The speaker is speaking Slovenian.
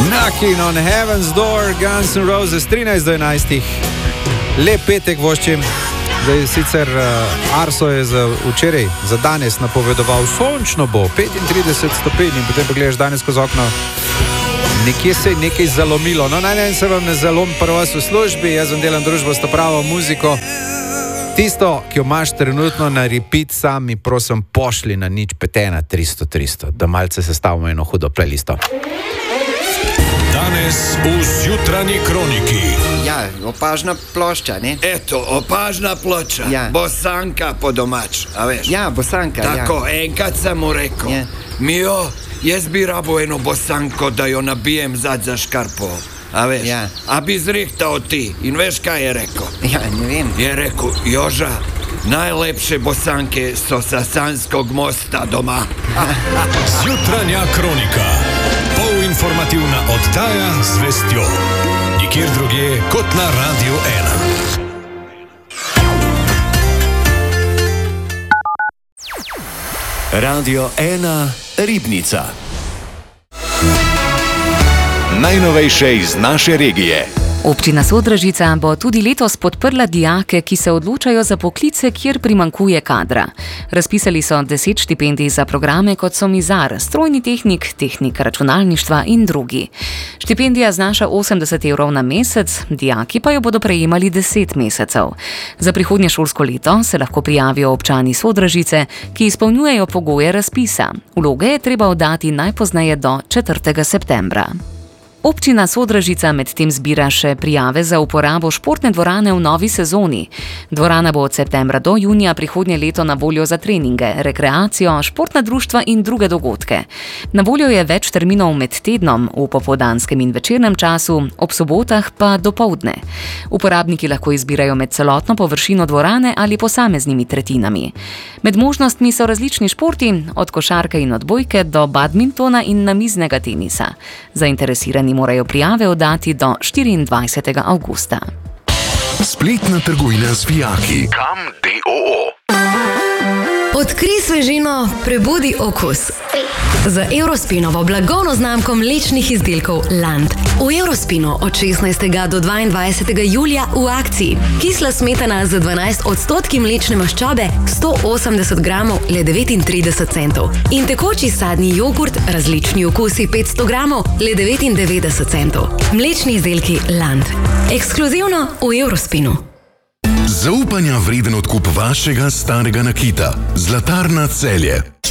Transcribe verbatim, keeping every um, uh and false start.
Knocking on Heaven's Door, Guns N' Roses, trinajst do enajstih. Lep petek voščim. Zdaj sicer uh, Arso je za včeraj, za danes napovedoval, sončno bo, petintrideset stopinj in potem pa gledaš danes skozi okno. Nekje se je nekaj zalomilo. No, naj se vam ne zalom prvo vas v službi, jaz vam delam družbo s to pravo muziko. Tisto, ki jo imaš trenutno na repeat, sami prosim pošli na nič pet ena tristo tristo, da malce sestavimo eno hudo playlisto. Danes v Zjutranji kroniki. Ja, opažna plošča, ne? Eto, opažna ploča. Ja. Bosanka po domač, a veš? Ja, bosanka, Tako, ja. enkrat sem mu rekel. Ja. Mijo, jaz bi rabo eno bosanko, da jo nabijem zad za škarpo. A veš? Ja. A bi zrihtal ti. In veš, kaj je rekel? Ja, ne vem. Je rekel, Joža, najlepše bosanke so sa Sanskog mosta doma. Zjutranja kronika. Polinformativna oddaja z vestjo. Nikjer drugje kot na Radiu ena. Radio ena Ribnica. Najnovejše iz naše regije. Občina Sodražica bo tudi letos podprla dijake, ki se odločajo za poklice, kjer primanjkuje kadra. Razpisali so deset štipendij za programe, kot so mizar, strojni tehnik, tehnik računalništva in drugi. Štipendija znaša osemdeset evrov na mesec, dijaki pa jo bodo prejemali deset mesecev. Za prihodnje šolsko leto se lahko prijavijo občani Sodražice, ki izpolnjujejo pogoje razpisa. Vloge je treba oddati najpozneje do četrtega septembra. Občina Sodražica medtem zbira še prijave za uporabo športne dvorane v novi sezoni. Dvorana bo od septembra do junija prihodnje leto na voljo za treninge, rekreacijo, športna društva in druge dogodke. Na voljo je več terminov med tednom, v popoldanskem in večernem času, ob sobotah pa dopoldne. Uporabniki lahko izbirajo med celotno površino dvorane ali posameznimi tretjinami. Med možnostmi so različni športi, od košarke in odbojke do badmintona in namiznega tenisa. Zainteresirani morajo prijave oddati do štiriindvajsetega avgusta. Spletna trgovina s fijaki. Kam D O O. Odkrij svežino, prebudi okus. Z Eurospinovo blagovno znamko mlečnih izdelkov Land. V Eurospinu od šestnajstega do dvaindvajsetega julija v akciji. Kisla smetana z dvanajst odstotki mlečne maščobe, sto osemdeset gramov, le devetintrideset centov. In tekoči sadni jogurt, različni okusi, petsto gramov, le devetindevetdeset centov. Mlečni izdelki Land. Ekskluzivno v Eurospinu. Zaupanja vreden odkup vašega starega nakita. Zlatarna Celje.